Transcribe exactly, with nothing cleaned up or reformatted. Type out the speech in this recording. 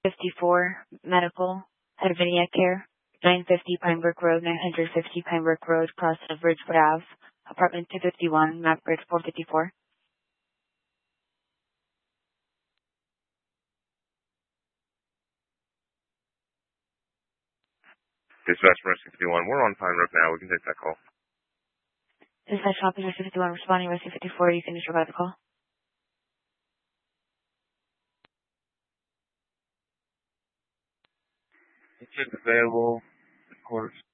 fifty-four, Medical, Advinia Care, nine fifty Pinebrook Road, nine fifty Pinebrook Road, cross of Ridgewood Ave, apartment two fifty-one, MapBridge four fifty-four. Dispatch from Rescue fifty-one, we're on Pine Brook now, we can take that call. Dispatch Officer fifty-one, responding Rescue fifty-four, you can just provide the call. It's available, of course.